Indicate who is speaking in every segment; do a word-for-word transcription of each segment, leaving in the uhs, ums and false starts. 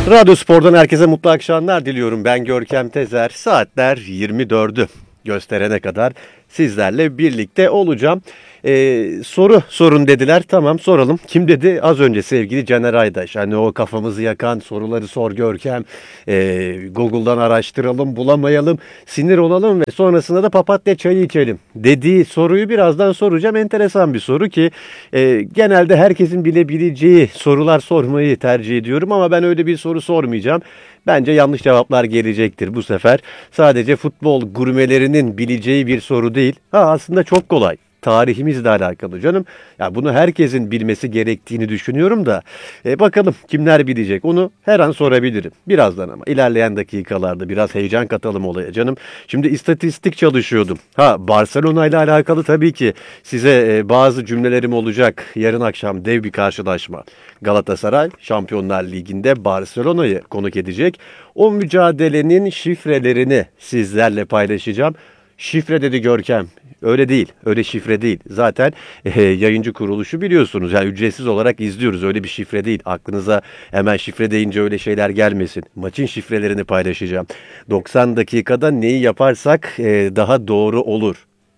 Speaker 1: Radyo Spor'dan herkese mutlu akşamlar diliyorum. Ben Görkem Tezer. Saatler yirmi dördü gösterene kadar sizlerle birlikte olacağım. Ee, soru sorun dediler. Tamam, soralım. Kim dedi? Az önce sevgili Caner Aydaş. Hani o kafamızı yakan soruları sor Görkem. Ee, Google'dan araştıralım, bulamayalım, sinir olalım ve sonrasında da papatya çayı içelim dediği soruyu birazdan soracağım. Enteresan bir soru ki e, genelde herkesin bilebileceği sorular sormayı tercih ediyorum ama ben öyle bir soru sormayacağım. Bence yanlış cevaplar gelecektir bu sefer. Sadece futbol gurmelerinin bileceği bir soru değil. Ha, aslında çok kolay. Tarihimizle alakalı canım. Ya bunu herkesin bilmesi gerektiğini düşünüyorum da. E, bakalım kimler bilecek, onu her an sorabilirim. Birazdan ama ilerleyen dakikalarda biraz heyecan katalım olaya canım. Şimdi istatistik çalışıyordum. Ha, Barcelona ile alakalı tabii ki size e, bazı cümlelerim olacak. Yarın akşam dev bir karşılaşma. Galatasaray Şampiyonlar Ligi'nde Barcelona'yı konuk edecek. O mücadelenin şifrelerini sizlerle paylaşacağım. Şifre dedi Görkem. Öyle değil. Öyle şifre değil. Zaten e, yayıncı kuruluşu biliyorsunuz. Yani ücretsiz olarak izliyoruz. Öyle bir şifre değil. Aklınıza hemen şifre deyince öyle şeyler gelmesin. Maçın şifrelerini paylaşacağım. doksan dakikada neyi yaparsak e, daha doğru olur.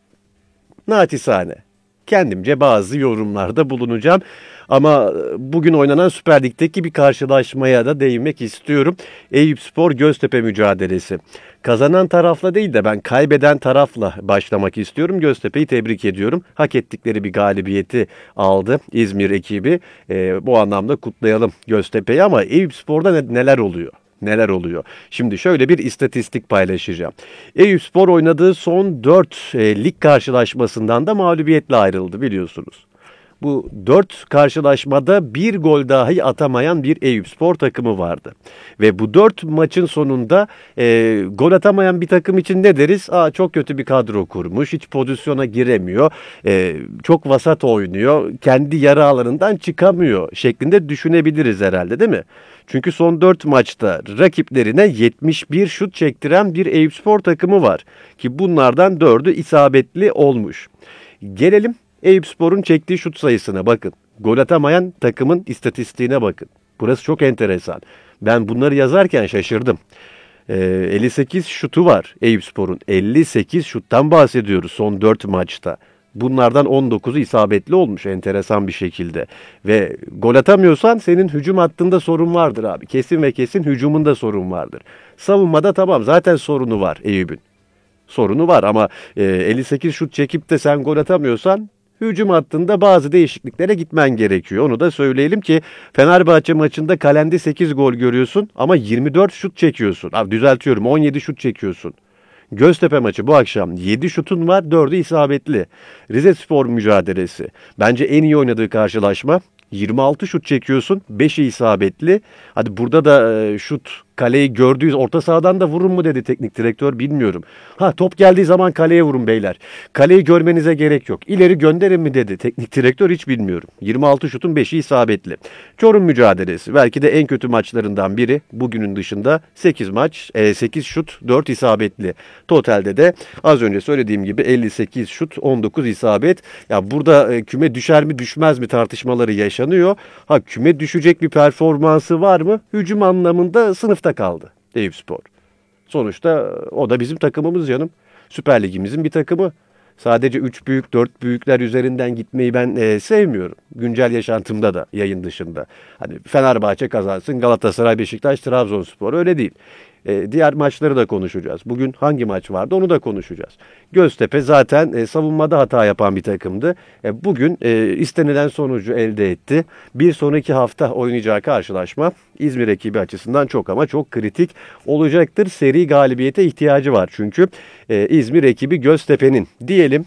Speaker 1: Naçizane. Kendimce bazı yorumlarda bulunacağım. Ama bugün oynanan Süper Lig'deki bir karşılaşmaya da değinmek istiyorum. Eyüpspor Göztepe mücadelesi. Kazanan tarafla değil de ben kaybeden tarafla başlamak istiyorum. Göztepe'yi tebrik ediyorum. Hak ettikleri bir galibiyeti aldı İzmir ekibi. E, bu anlamda kutlayalım Göztepe'yi ama Eyüpspor'da ne, neler oluyor? Neler oluyor? Şimdi şöyle bir istatistik paylaşacağım. Eyüpspor oynadığı son dört e, lig karşılaşmasından da mağlubiyetle ayrıldı biliyorsunuz. Bu dört karşılaşmada bir gol dahi atamayan bir Eyüpspor takımı vardı. Ve bu dört maçın sonunda e, gol atamayan bir takım için ne deriz? Aa, çok kötü bir kadro kurmuş, hiç pozisyona giremiyor, e, çok vasat oynuyor, kendi yarı alanından çıkamıyor şeklinde düşünebiliriz herhalde, değil mi? Çünkü son dört maçta rakiplerine yetmiş bir şut çektiren bir Eyüpspor takımı var. Ki bunlardan dördü isabetli olmuş. Gelelim Eyüpspor'un çektiği şut sayısına bakın. Gol atamayan takımın istatistiğine bakın. Burası çok enteresan. Ben bunları yazarken şaşırdım. Ee, elli sekiz şutu var Eyüpspor'un. elli sekiz şuttan bahsediyoruz son dört maçta. Bunlardan on dokuzu isabetli olmuş enteresan bir şekilde. Ve gol atamıyorsan senin hücum hattında sorun vardır abi. Kesin ve kesin hücumunda sorun vardır. Savunmada tamam, zaten sorunu var Eyüp'ün. Sorunu var ama e, elli sekiz şut çekip de sen gol atamıyorsan hücum hattında bazı değişikliklere gitmen gerekiyor. Onu da söyleyelim ki Fenerbahçe maçında kalende sekiz gol görüyorsun ama yirmi dört şut çekiyorsun. Abi düzeltiyorum, on yedi şut çekiyorsun. Göztepe maçı bu akşam yedi şutun var, dördü isabetli. Rizespor mücadelesi. Bence en iyi oynadığı karşılaşma. yirmi altı şut çekiyorsun, beşi isabetli. Hadi burada da e, şut, kaleyi gördüğü orta sahadan da vurun mu dedi teknik direktör, bilmiyorum. Ha, top geldiği zaman kaleye vurun beyler. Kaleyi görmenize gerek yok. İleri gönderin mi dedi teknik direktör, hiç bilmiyorum. yirmi altı şutun beşi isabetli. Çorum mücadelesi belki de en kötü maçlarından biri. Bugünün dışında sekiz maç, sekiz şut, dört isabetli. Totalde de az önce söylediğim gibi elli sekiz şut, on dokuz isabet. Ya burada küme düşer mi düşmez mi tartışmaları yaşanıyor. Ha, küme düşecek bir performansı var mı? Hücum anlamında sınıfta kaldı Eyüpspor. Sonuçta o da bizim takımımız canım. Süper Ligimizin bir takımı. Sadece üç büyük, dört büyükler üzerinden gitmeyi ben e, sevmiyorum. Güncel yaşantımda da, yayın dışında. Hani Fenerbahçe kazansın, Galatasaray, Beşiktaş, Trabzonspor, öyle değil. E, diğer maçları da konuşacağız. Bugün hangi maç vardı onu da konuşacağız. Göztepe zaten e, savunmada hata yapan bir takımdı. E, bugün e, istenilen sonucu elde etti. Bir sonraki hafta oynayacağı karşılaşma İzmir ekibi açısından çok ama çok kritik olacaktır. Seri galibiyete ihtiyacı var çünkü e, İzmir ekibi Göztepe'nin diyelim.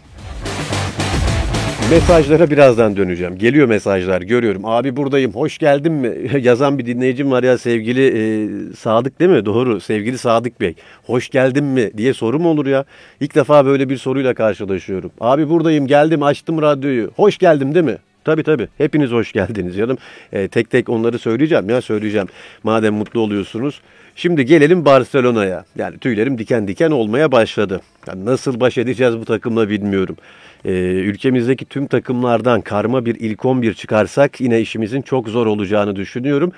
Speaker 1: Mesajlara birazdan döneceğim. Geliyor mesajlar, görüyorum. Abi buradayım, hoş geldin mi? Yazan bir dinleyicim var ya, sevgili e, Sadık değil mi? Doğru, sevgili Sadık Bey. Hoş geldin mi diye soru mu olur ya? İlk defa böyle bir soruyla karşılaşıyorum. Abi buradayım, geldim, açtım radyoyu. Hoş geldim değil mi? Tabii tabii. Hepiniz hoş geldiniz canım. E, tek tek onları söyleyeceğim ya söyleyeceğim. Madem mutlu oluyorsunuz. Şimdi gelelim Barcelona'ya. Yani tüylerim diken diken olmaya başladı. Yani nasıl baş edeceğiz bu takımla bilmiyorum. Ee, ülkemizdeki tüm takımlardan karma bir ilk on bir çıkarsak yine işimizin çok zor olacağını düşünüyorum.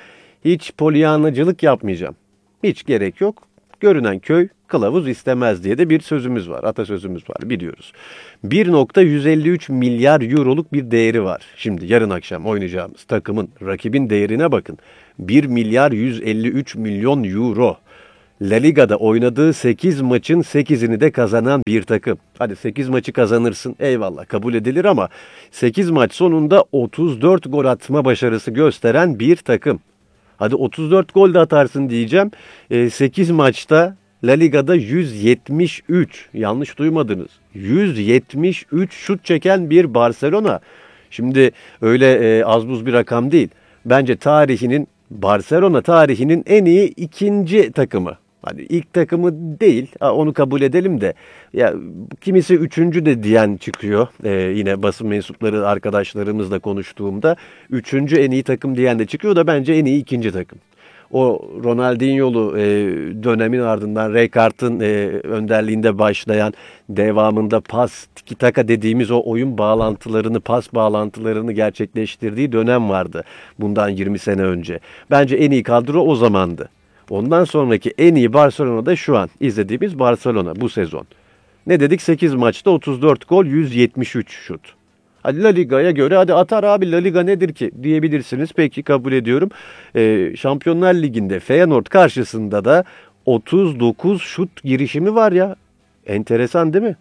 Speaker 1: Hiç polyanacılık yapmayacağım. Hiç gerek yok. Görünen köy kılavuz istemez diye de bir sözümüz var. Atasözümüz var, biliyoruz. bir nokta yüz elli üç milyar euroluk bir değeri var. Şimdi yarın akşam oynayacağımız takımın, rakibin değerine bakın. bir milyar yüz elli üç milyon euro. La Liga'da oynadığı sekiz maçın sekizini de kazanan bir takım. Hadi sekiz maçı kazanırsın, eyvallah, kabul edilir, ama sekiz maç sonunda otuz dört gol atma başarısı gösteren bir takım. Hadi otuz dört gol de atarsın diyeceğim. E, sekiz maçta La Liga'da yüz yetmiş üç, yanlış duymadınız, yüz yetmiş üç şut çeken bir Barcelona. Şimdi öyle e, az buz bir rakam değil. Bence tarihinin, Barcelona tarihinin en iyi ikinci takımı. Hani ilk takımı değil, onu kabul edelim de, ya kimisi üçüncü de diyen çıkıyor. Ee, yine basın mensupları arkadaşlarımızla konuştuğumda üçüncü en iyi takım diyen de çıkıyor da bence en iyi ikinci takım. O Ronaldinho'lu e, dönemin ardından Rijkaard'ın e, önderliğinde başlayan, devamında pas, tiki taka dediğimiz o oyun bağlantılarını, pas bağlantılarını gerçekleştirdiği dönem vardı bundan yirmi sene önce. Bence en iyi kadro o zamandı. Ondan sonraki en iyi Barcelona da şu an izlediğimiz Barcelona bu sezon. Ne dedik? sekiz maçta otuz dört gol, yüz yetmiş üç şut. Hadi La Liga'ya göre, hadi atar abi, La Liga nedir ki diyebilirsiniz. Peki, kabul ediyorum. Ee, Şampiyonlar Ligi'nde Feyenoord karşısında da otuz dokuz şut girişimi var ya. Enteresan değil mi?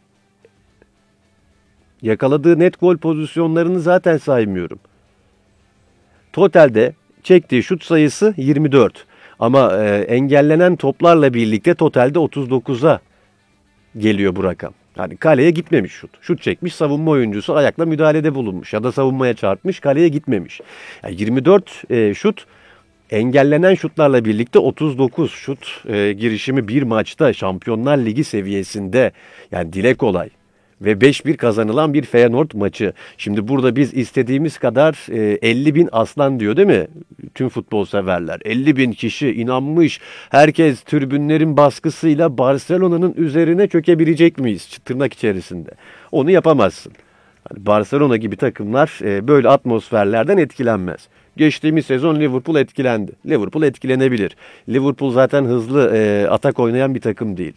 Speaker 1: Yakaladığı net gol pozisyonlarını zaten saymıyorum. Totalde çektiği şut sayısı yirmi dört. Ama e, engellenen toplarla birlikte totalde otuz dokuza geliyor bu rakam. Yani kaleye gitmemiş şut. Şut çekmiş, savunma oyuncusu ayakla müdahalede bulunmuş ya da savunmaya çarpmış, kaleye gitmemiş. Yani yirmi dört e, şut, engellenen şutlarla birlikte otuz dokuz şut e, girişimi bir maçta Şampiyonlar Ligi seviyesinde. Yani dile kolay. Ve beş bir kazanılan bir Feyenoord maçı. Şimdi burada biz istediğimiz kadar e, elli bin aslan diyor değil mi? Tüm futbol severler. elli bin kişi inanmış. Herkes tribünlerin baskısıyla Barcelona'nın üzerine çökebilecek miyiz? Tırnak içerisinde. Onu yapamazsın. Yani Barcelona gibi takımlar e, böyle atmosferlerden etkilenmez. Geçtiğimiz sezon Liverpool etkilendi. Liverpool etkilenebilir. Liverpool zaten hızlı e, atak oynayan bir takım değil.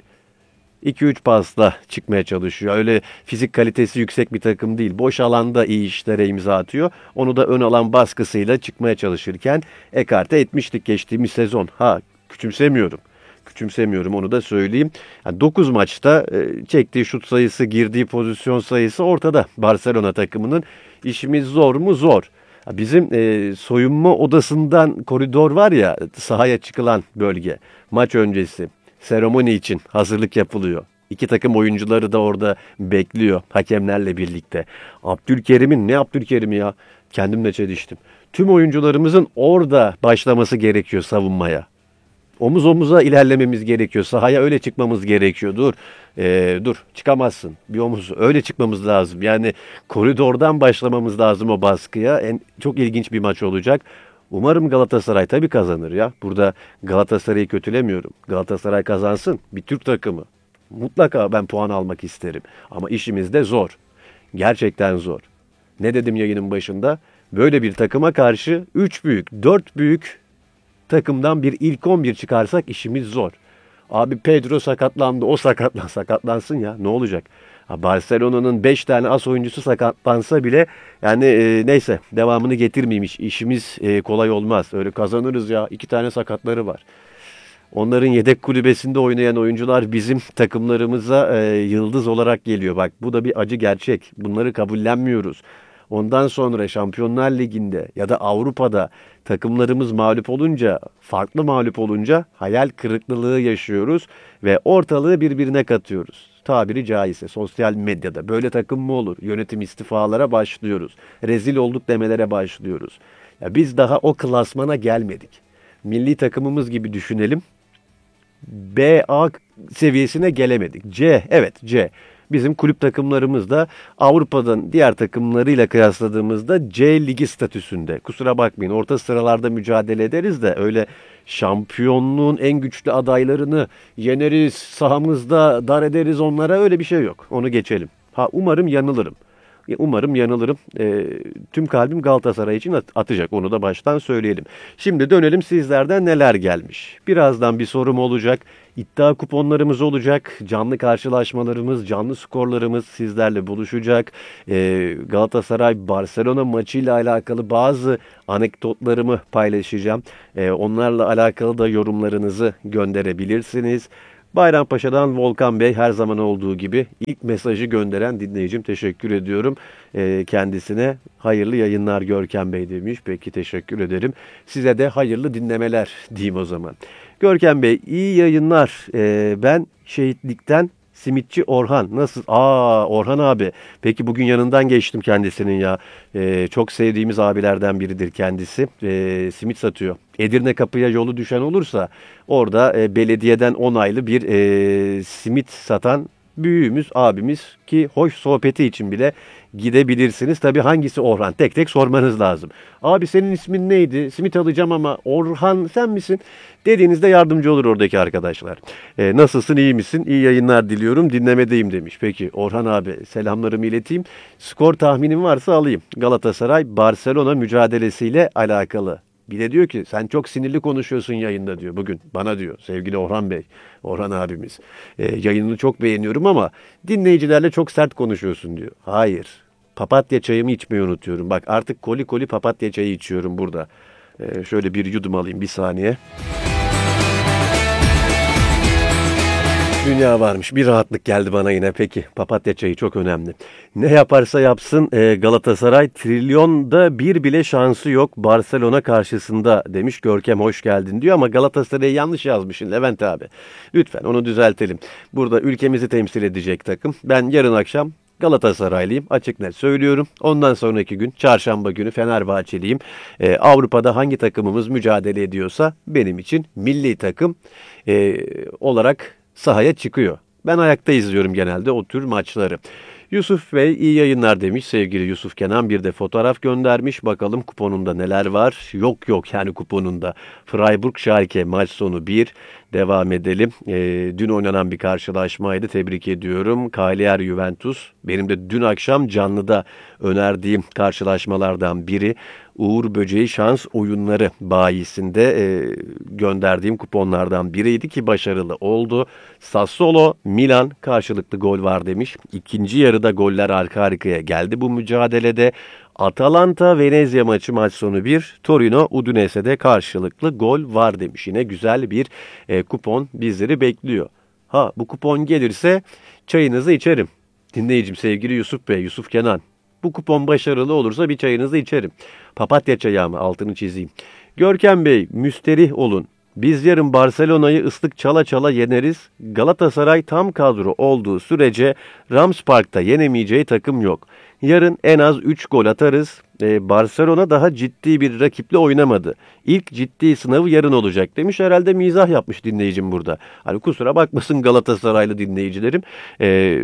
Speaker 1: iki üç pasla çıkmaya çalışıyor. Öyle fizik kalitesi yüksek bir takım değil. Boş alanda iyi işlere imza atıyor. Onu da ön alan baskısıyla çıkmaya çalışırken ekarte etmiştik geçtiğimiz sezon. Ha, küçümsemiyorum. Küçümsemiyorum, onu da söyleyeyim. Yani dokuz maçta e, çektiği şut sayısı, girdiği pozisyon sayısı ortada. Barcelona takımının işimiz zor mu? Zor. Bizim e, soyunma odasından koridor var ya, sahaya çıkılan bölge. Maç öncesi seremoni için hazırlık yapılıyor. İki takım oyuncuları da orada bekliyor hakemlerle birlikte. Abdülkerim'in, ne Abdülkerim'i ya? Kendimle çeliştim. Tüm oyuncularımızın orada başlaması gerekiyor savunmaya. Omuz omuza ilerlememiz gerekiyor. Sahaya öyle çıkmamız gerekiyor. Dur, ee, dur çıkamazsın. Bir omuz, öyle çıkmamız lazım. Yani koridordan başlamamız lazım o baskıya. En, çok ilginç bir maç olacak. Umarım Galatasaray tabii kazanır ya. Burada Galatasaray'ı kötülemiyorum. Galatasaray kazansın. Bir Türk takımı. Mutlaka ben puan almak isterim. Ama işimiz de zor. Gerçekten zor. Ne dedim yayının başında? Böyle bir takıma karşı üç büyük, dört büyük takımdan bir ilk on bir çıkarsak işimiz zor. Abi Pedro sakatlandı. O sakatlan, sakatlansın ya. Ne olacak? Barcelona'nın beş tane as oyuncusu sakatlansa bile yani e, neyse, devamını getirmeyeyim. İş, işimiz e, kolay olmaz. Öyle kazanırız ya. İki tane sakatları var. Onların yedek kulübesinde oynayan oyuncular bizim takımlarımıza e, yıldız olarak geliyor. Bak, bu da bir acı gerçek. Bunları kabullenmiyoruz. Ondan sonra Şampiyonlar Ligi'nde ya da Avrupa'da takımlarımız mağlup olunca, farklı mağlup olunca hayal kırıklığı yaşıyoruz ve ortalığı birbirine katıyoruz. Tabiri caizse sosyal medyada böyle takım mı olur? Yönetim istifalara başlıyoruz. Rezil olduk demelere başlıyoruz. Ya biz daha o klasmana gelmedik. Milli takımımız gibi düşünelim. B A seviyesine gelemedik. C, evet C. Bizim kulüp takımlarımız da Avrupa'dan diğer takımlarıyla kıyasladığımızda C ligi statüsünde. Kusura bakmayın, orta sıralarda mücadele ederiz de öyle şampiyonluğun en güçlü adaylarını yeneriz, sahamızda dar ederiz onlara, öyle bir şey yok. Onu geçelim. Ha, umarım yanılırım. Umarım yanılırım. E, tüm kalbim Galatasaray için at- atacak. Onu da baştan söyleyelim. Şimdi dönelim, sizlerden neler gelmiş. Birazdan bir sorum olacak. İddia kuponlarımız olacak. Canlı karşılaşmalarımız, canlı skorlarımız sizlerle buluşacak. E, Galatasaray-Barcelona maçıyla alakalı bazı anekdotlarımı paylaşacağım. E, onlarla alakalı da yorumlarınızı gönderebilirsiniz. Bayrampaşa'dan Volkan Bey, her zaman olduğu gibi ilk mesajı gönderen dinleyicim, teşekkür ediyorum. Ee, kendisine hayırlı yayınlar Görkem Bey demiş. Peki, teşekkür ederim. Size de hayırlı dinlemeler diyeyim o zaman. Görkem Bey, iyi yayınlar. Ee, ben Şehitlik'ten Simitçi Orhan. Nasıl? Aa, Orhan abi. Peki, bugün yanından geçtim kendisinin ya. Ee, çok sevdiğimiz abilerden biridir kendisi. Ee, simit satıyor. Edirne Kapı'ya yolu düşen olursa orada e, belediyeden onaylı bir e, simit satan büyüğümüz, abimiz, ki hoş sohbeti için bile gidebilirsiniz. Tabii hangisi Orhan? Tek tek sormanız lazım. Abi, senin ismin neydi? Simit alacağım ama Orhan sen misin? Dediğinizde yardımcı olur oradaki arkadaşlar. E, nasılsın, iyi misin? İyi yayınlar diliyorum, dinlemedeyim demiş. Peki Orhan abi, selamlarımı ileteyim. Skor tahminim varsa alayım. Galatasaray Barcelona mücadelesiyle alakalı. Bir de diyor ki sen çok sinirli konuşuyorsun yayında diyor bugün. Bana diyor sevgili Orhan Bey, Orhan abimiz. E, yayınını çok beğeniyorum ama dinleyicilerle çok sert konuşuyorsun diyor. Hayır. Papatya çayımı içmeyi unutuyorum. Bak, artık koli koli papatya çayı içiyorum burada. E, şöyle bir yudum alayım, bir saniye. Dünya varmış. Bir rahatlık geldi bana yine. Peki, papatya çayı çok önemli. Ne yaparsa yapsın e, Galatasaray trilyonda bir bile şansı yok Barcelona karşısında demiş. Görkem hoş geldin diyor ama Galatasaray'ı yanlış yazmışsın Levent abi. Lütfen onu düzeltelim. Burada ülkemizi temsil edecek takım. Ben yarın akşam Galatasaraylıyım, açık net söylüyorum. Ondan sonraki gün çarşamba günü Fenerbahçeliyim. Ee, Avrupa'da hangi takımımız mücadele ediyorsa benim için milli takım e, olarak sahaya çıkıyor. Ben ayakta izliyorum genelde o tür maçları. Yusuf Bey iyi yayınlar demiş sevgili Yusuf Kenan. Bir de fotoğraf göndermiş. Bakalım kuponunda neler var? Yok yok yani kuponunda. Freiburg Schalke maç sonu bir. Devam edelim. E, dün oynanan bir karşılaşmaydı. Tebrik ediyorum. Cagliari Juventus. Benim de dün akşam canlıda önerdiğim karşılaşmalardan biri. Uğur Böceği şans oyunları bayisinde e, gönderdiğim kuponlardan biriydi ki başarılı oldu. Sassuolo Milan karşılıklı gol var demiş. İkinci yarıda goller arka arkaya geldi bu mücadelede. Atalanta Venezia maçı maç sonu bir. Torino Udinese'de karşılıklı gol var demiş. Yine güzel bir e, kupon bizleri bekliyor. Ha, bu kupon gelirse çayınızı içerim. Dinleyicim sevgili Yusuf Bey, Yusuf Kenan. Bu kupon başarılı olursa bir çayınızı içerim. Papatya çayı ama, altını çizeyim. Görkem Bey, müsterih olun. Biz yarın Barcelona'yı ıslık çala çala yeneriz. Galatasaray tam kadro olduğu sürece Rams Park'ta yenemeyeceği takım yok. Yarın en az üç gol atarız. Ee, Barcelona daha ciddi bir rakiple oynamadı. İlk ciddi sınavı yarın olacak demiş. Herhalde mizah yapmış dinleyicim burada. Hani kusura bakmasın Galatasaraylı dinleyicilerim. Ee,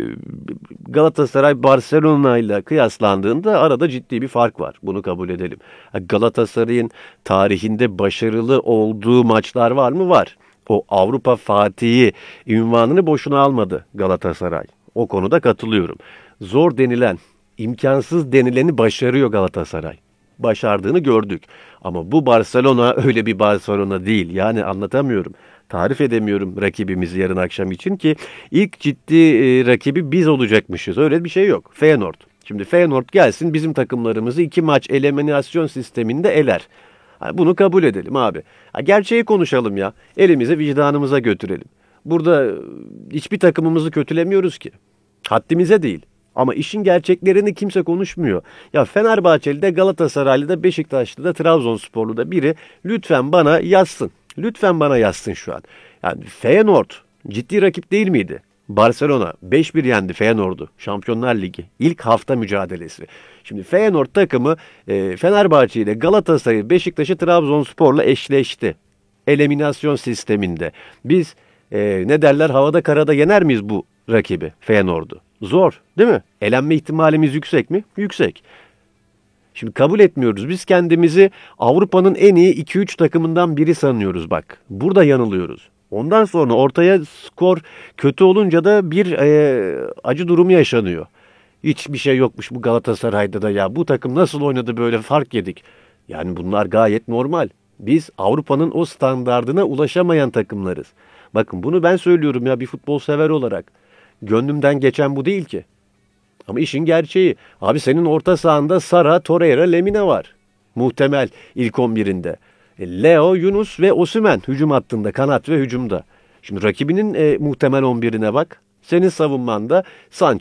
Speaker 1: Galatasaray Barcelona ile kıyaslandığında arada ciddi bir fark var. Bunu kabul edelim. Galatasaray'ın tarihinde başarılı olduğu maçlar var mı? Var. O Avrupa Fatihi ünvanını boşuna almadı Galatasaray. O konuda katılıyorum. Zor denilen, İmkansız denileni başarıyor Galatasaray. Başardığını gördük. Ama bu Barcelona öyle bir Barcelona değil. Yani anlatamıyorum. Tarif edemiyorum rakibimizi yarın akşam için ki ilk ciddi e, rakibi biz olacakmışız. Öyle bir şey yok. Feyenoord. Şimdi Feyenoord gelsin bizim takımlarımızı iki maç eliminasyon sisteminde eler. Yani bunu kabul edelim abi. Ha, gerçeği konuşalım ya. Elimizi vicdanımıza götürelim. Burada e, hiçbir takımımızı kötülemiyoruz ki. Haddimize değil. Ama işin gerçeklerini kimse konuşmuyor. Ya Fenerbahçeli de Galatasaraylı da Beşiktaşlı da Trabzonsporlu da biri lütfen bana yazsın. Lütfen bana yazsın şu an. Yani Feyenoord ciddi rakip değil miydi? Barcelona beş bir yendi Feyenoord'u. Şampiyonlar Ligi ilk hafta mücadelesi. Şimdi Feyenoord takımı e, Fenerbahçe ile Galatasaray'ı, Beşiktaş'ı Trabzonspor'la eşleşti. Eliminasyon sisteminde. Biz e, ne derler havada karada yener miyiz bu rakibi Feyenoord'u? Zor değil mi? Elenme ihtimalimiz yüksek mi? Yüksek. Şimdi kabul etmiyoruz. Biz kendimizi Avrupa'nın en iyi iki üç takımından biri sanıyoruz bak. Burada yanılıyoruz. Ondan sonra ortaya skor kötü olunca da bir e, acı durumu yaşanıyor. Hiçbir şey yokmuş bu Galatasaray'da da ya. Bu takım nasıl oynadı böyle fark yedik. Yani bunlar gayet normal. Biz Avrupa'nın o standardına ulaşamayan takımlarız. Bakın bunu ben söylüyorum ya bir futbol sever olarak. Gönlümden geçen bu değil ki. Ama işin gerçeği. Abi senin orta sahanda Sara, Torreira, Lemina var. Muhtemel ilk on birinde. E, Leo, Yunus ve Osimhen hücum hattında, kanat ve hücumda. Şimdi rakibinin e, muhtemel on birine bak. Senin savunmanda Sanchez,